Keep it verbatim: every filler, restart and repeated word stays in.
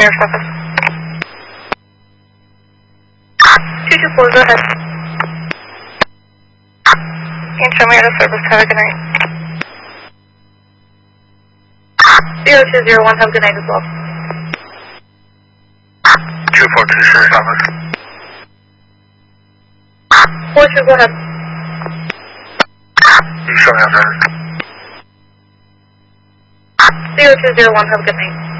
Sheriff's Office. two two four, go ahead. And show me out of service. Have a good night. zero two zero one, have a good night as well. two four two, Sheriff's Office. four two, go ahead. You show me out service. zero two zero one, have a good night.